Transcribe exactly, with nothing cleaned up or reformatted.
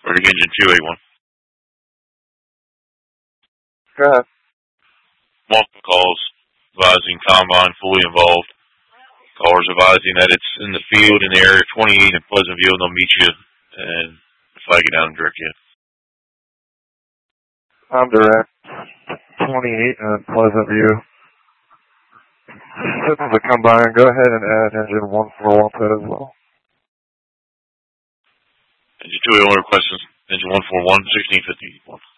Ready, engine two eight one. Go ahead. Multiple calls advising combine fully involved. Callers advising that it's in the field in the area twenty-eight in Pleasantville, and they'll meet you and flag it down and direct you. I'm direct. twenty-eight in Pleasantville. This is a combine. Go ahead and add engine one four one to that as well. Engine two eight one requests engine one four one, sixteen fifty-one.